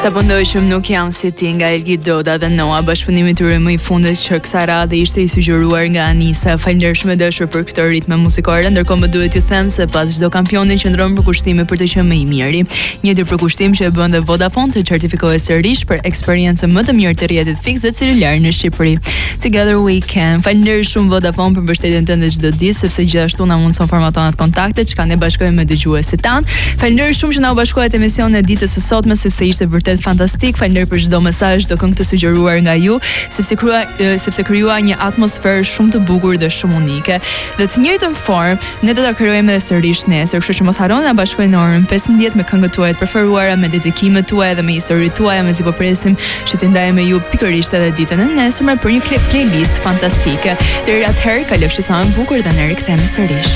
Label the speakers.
Speaker 1: Sa po ndoqëm nuk jam si ti nga Elgi Doda dhe Noa, bashkëpunimi tyre më i fundit që kësaj radhe ishte i sugjeruar nga Anisa. Faleminderit shumë dashur për këtë ritëm muzikore, ndërkohë më duhet t'ju them se pas çdo kampioni qëndron për kushtime për të qenë më i miri. Një tjetër përkushtim që e bën dhe Vodafone të certifikohet sërish për eksperiencën më të mirë të rrjetit fikse celular në Shqipëri. Together we can. Faleminderit shumë Vodafone për mbështetjen tënde çdo ditë, sepse gjithashtu na mundson formatonat kontakte që ne bashkohemi me dëgjuesit tan. Faleminderit shumë që na u bashkuat emisionin e ditës së sotme, sepse ishte vërtet fantastik. Faleminderit për çdo mesazh, çdo këngë të sugjeruar nga ju, sepse krijua një atmosferë shumë të bukur dhe shumë unike. Dhe të njëjtën formë, ne do ta krijojmë edhe sërish nesër, kështu që mos harroni ta bashkojeni në orën 15 me këngët tuaja të preferuara, me dedikimet tuaja dhe me historitë tuaja, mezi po presim që të ndajmë me ju pikërisht edhe ditën e nesërme për një playlist fantastike. Deri atëherë, kalofshi sa më bukur dhe ne rikthehemi sërish.